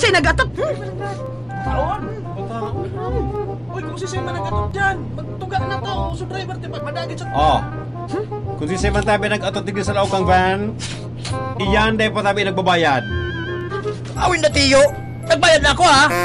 siya nagatot. Taon? Uy, kung si Sim nag-atot dyan, magtuga na to. So driver, tipa, madagit sa... Oh. Kung si Simon tabi nag-atot tigil sa laog kang van, iyan dahil po tabi nagbabayad. Awin na tiyo. Nagbayad na ako ha.